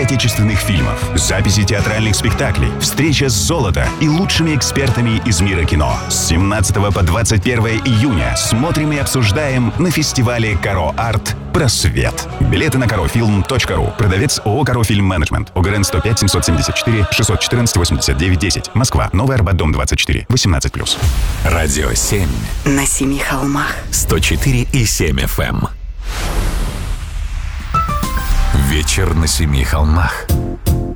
отечественных фильмов, записи театральных спектаклей, встреча с золото и лучшими экспертами из мира кино. С 17 по 21 июня смотрим и обсуждаем на фестивале «Каро Арт» «Просвет». Билеты на karofilm.ru. Продавец ООО «Карофильм Менеджмент». ОГРН 105 774 614 89 10. Москва. Новый Арбат, дом 24. 18+. Радио 7. На семи холмах. 104,7 FM. Вечер на семи холмах.